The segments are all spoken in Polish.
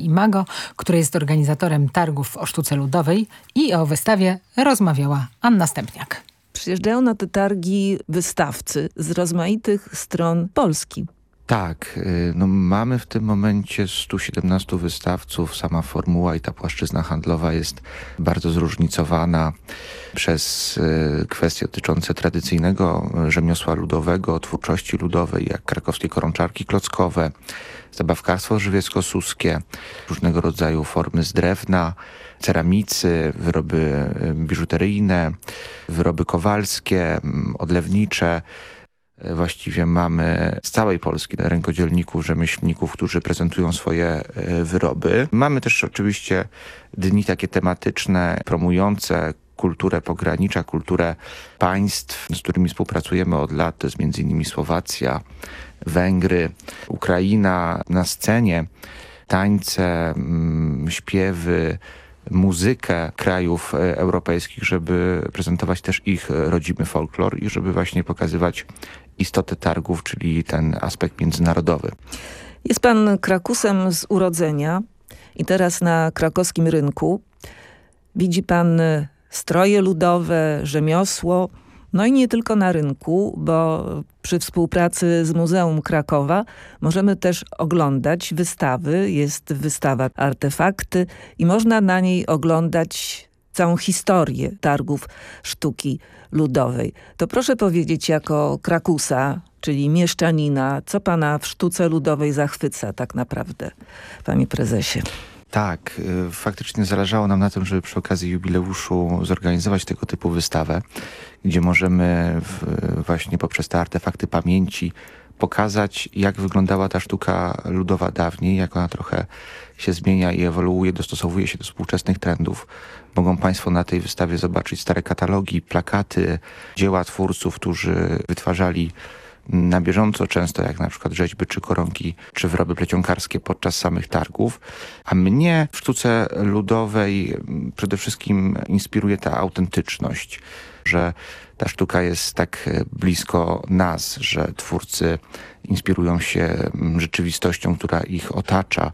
Imago, który jest organizatorem targów o sztuce ludowej, i o wystawie rozmawiała Anna Stępniak. Przyjeżdżają na te targi wystawcy z rozmaitych stron Polski. Tak, mamy w tym momencie 117 wystawców. Sama formuła i ta płaszczyzna handlowa jest bardzo zróżnicowana przez kwestie dotyczące tradycyjnego rzemiosła ludowego, twórczości ludowej, jak krakowskie korączarki klockowe, zabawkarstwo żywiecko-suskie, różnego rodzaju formy z drewna, ceramicy, wyroby biżuteryjne, wyroby kowalskie, odlewnicze. Właściwie mamy z całej Polski rękodzielników, rzemieślników, którzy prezentują swoje wyroby. Mamy też oczywiście dni takie tematyczne, promujące kulturę pogranicza, kulturę państw, z którymi współpracujemy od lat. To jest m.in. Słowacja, Węgry, Ukraina. Na scenie tańce, śpiewy, muzykę krajów europejskich, żeby prezentować też ich rodzimy folklor i żeby właśnie pokazywać istotę targów, czyli ten aspekt międzynarodowy. Jest pan Krakusem z urodzenia i teraz na krakowskim rynku widzi pan stroje ludowe, rzemiosło, no i nie tylko na rynku, bo przy współpracy z Muzeum Krakowa możemy też oglądać wystawy. Jest wystawa Artefakty i można na niej oglądać całą historię targów sztuki ludowej. To proszę powiedzieć jako Krakusa, czyli mieszczanina, co pana w sztuce ludowej zachwyca tak naprawdę, panie prezesie? Tak, faktycznie zależało nam na tym, żeby przy okazji jubileuszu zorganizować tego typu wystawę, gdzie możemy właśnie poprzez te artefakty pamięci pokazać, jak wyglądała ta sztuka ludowa dawniej, jak ona trochę się zmienia i ewoluuje, dostosowuje się do współczesnych trendów. Mogą państwo na tej wystawie zobaczyć stare katalogi, plakaty, dzieła twórców, którzy wytwarzali na bieżąco często, jak na przykład rzeźby czy koronki, czy wyroby plecionkarskie podczas samych targów. A mnie w sztuce ludowej przede wszystkim inspiruje ta autentyczność, że ta sztuka jest tak blisko nas, że twórcy inspirują się rzeczywistością, która ich otacza.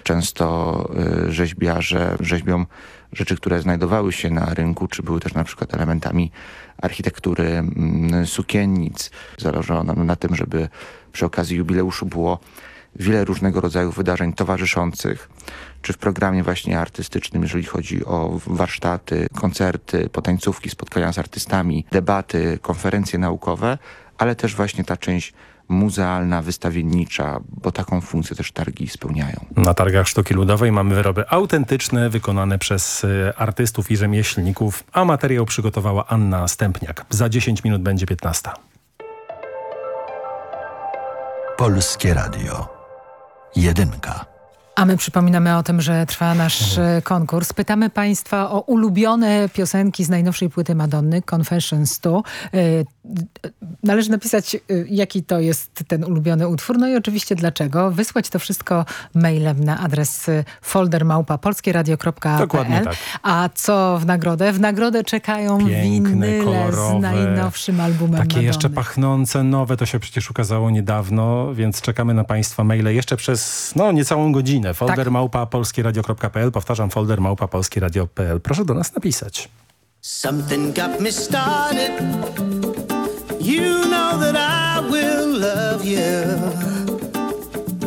Często rzeźbiarze rzeźbią rzeczy, które znajdowały się na rynku, czy były też na przykład elementami architektury sukiennic. Zależało nam na tym, żeby przy okazji jubileuszu było wiele różnego rodzaju wydarzeń towarzyszących, czy w programie właśnie artystycznym, jeżeli chodzi o warsztaty, koncerty, potańcówki, spotkania z artystami, debaty, konferencje naukowe, ale też właśnie ta część muzealna, wystawiennicza, bo taką funkcję też targi spełniają. Na targach sztuki ludowej mamy wyroby autentyczne, wykonane przez artystów i rzemieślników, a materiał przygotowała Anna Stępniak. Za 10 minut będzie 15. Polskie Radio. Jedynka. A my przypominamy o tym, że trwa nasz konkurs. Pytamy państwa o ulubione piosenki z najnowszej płyty Madonny, Confessions 2. Należy napisać, jaki to jest ten ulubiony utwór, no i oczywiście dlaczego. Wysłać to wszystko mailem na adres folder@polskieradio.pl. Dokładnie tak. A co w nagrodę? W nagrodę czekają winyle kolorowe, z najnowszym albumem takie Madonny. jeszcze pachnące, nowe, to się przecież ukazało niedawno, więc czekamy na państwa maile jeszcze przez niecałą godzinę. Folder@polskieradio.pl. Powtarzam, folder@polskieradio.pl. Proszę do nas napisać. Something got me started. You know that I will love you.